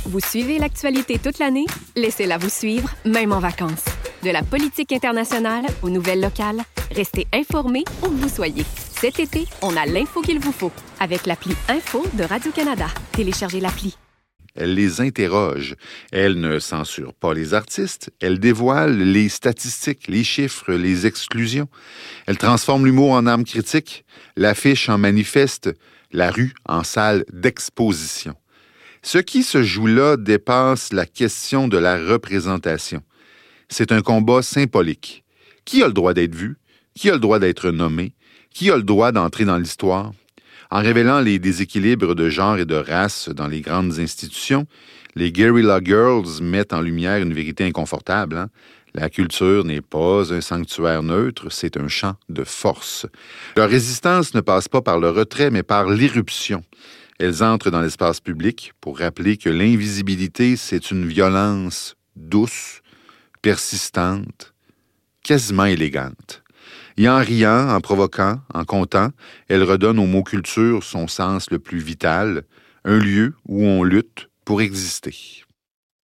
Vous suivez l'actualité toute l'année? Laissez-la vous suivre, même en vacances. De la politique internationale aux nouvelles locales, restez informés où que vous soyez. Cet été, on a l'info qu'il vous faut avec l'appli Info de Radio-Canada. Téléchargez l'appli. Elle les interroge. Elle ne censure pas les artistes. Elle dévoile les statistiques, les chiffres, les exclusions. Elle transforme l'humour en arme critique, l'affiche en manifeste, la rue en salle d'exposition. Ce qui se joue là dépasse la question de la représentation. C'est un combat symbolique. Qui a le droit d'être vu? Qui a le droit d'être nommé? Qui a le droit d'entrer dans l'histoire? En révélant les déséquilibres de genre et de race dans les grandes institutions, les Guerrilla Girls mettent en lumière une vérité inconfortable. La culture n'est pas un sanctuaire neutre, c'est un champ de force. Leur résistance ne passe pas par le retrait, mais par l'irruption. Elles entrent dans l'espace public pour rappeler que l'invisibilité, c'est une violence douce, persistante, quasiment élégante. Et en riant, en provoquant, en comptant, elle redonne au mot culture son sens le plus vital, un lieu où on lutte pour exister.